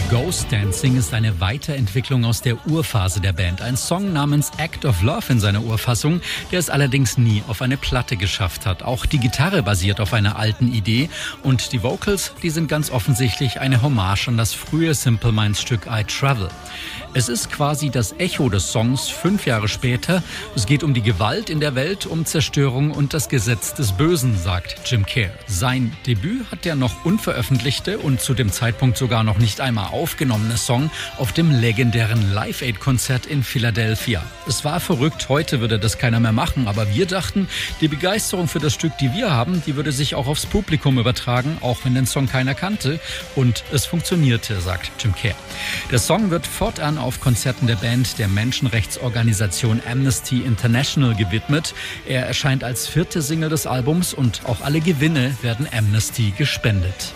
Ghost Dancing ist eine Weiterentwicklung aus der Urphase der Band. Ein Song namens Act of Love in seiner Urfassung, der es allerdings nie auf eine Platte geschafft hat. Auch die Gitarre basiert auf einer alten Idee und die Vocals, die sind ganz offensichtlich eine Hommage an das frühe Simple Minds Stück I Travel. Es ist quasi das Echo des Songs 5 Jahre später. Es geht um die Gewalt in der Welt, um Zerstörung und das Gesetz des Bösen, sagt Jim Kerr. Sein Debüt hat der noch unveröffentlichte und zu dem Zeitpunkt sogar noch nicht einmal aufgenommene Song auf dem legendären Live-Aid-Konzert in Philadelphia. Es war verrückt, heute würde das keiner mehr machen, aber wir dachten, die Begeisterung für das Stück, die wir haben, die würde sich auch aufs Publikum übertragen, auch wenn den Song keiner kannte. Und es funktionierte, sagt Jim Kerr. Der Song wird fortan auf Konzerten der Band der Menschenrechtsorganisation Amnesty International gewidmet. Er erscheint als 4. Single des Albums und auch alle Gewinne werden Amnesty gespendet.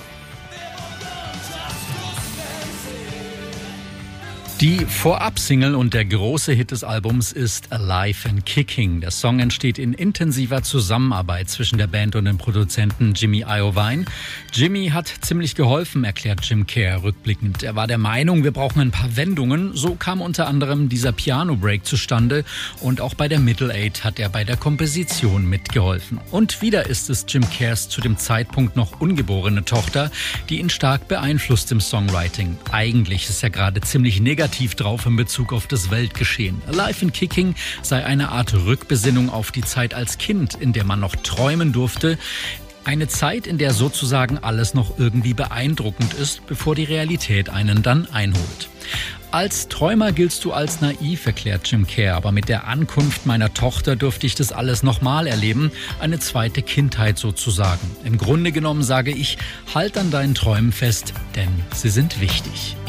Die Vorab-Single und der große Hit des Albums ist Alive and Kicking. Der Song entsteht in intensiver Zusammenarbeit zwischen der Band und dem Produzenten Jimmy Iovine. Jimmy hat ziemlich geholfen, erklärt Jim Kerr rückblickend. Er war der Meinung, wir brauchen ein paar Wendungen. So kam unter anderem dieser Piano-Break zustande und auch bei der Middle Eight hat er bei der Komposition mitgeholfen. Und wieder ist es Jim Kerrs zu dem Zeitpunkt noch ungeborene Tochter, die ihn stark beeinflusst im Songwriting. Eigentlich ist er gerade ziemlich negativ drauf in Bezug auf das Weltgeschehen. Alive and Kicking sei eine Art Rückbesinnung auf die Zeit als Kind, in der man noch träumen durfte. Eine Zeit, in der sozusagen alles noch irgendwie beeindruckend ist, bevor die Realität einen dann einholt. Als Träumer giltst du als naiv, erklärt Jim Kerr, aber mit der Ankunft meiner Tochter durfte ich das alles nochmal erleben, eine zweite Kindheit sozusagen. Im Grunde genommen sage ich, halt an deinen Träumen fest, denn sie sind wichtig.